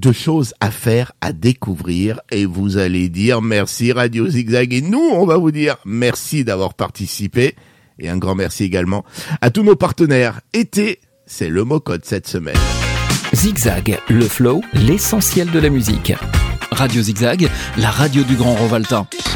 de choses à faire, à découvrir, et vous allez dire merci Radio Zigzag, et nous, on va vous dire merci d'avoir participé, et un grand merci également à tous nos partenaires. Été, c'est le mot-code cette semaine. Zigzag, le flow, l'essentiel de la musique. Radio Zigzag, la radio du Grand Rovaltin.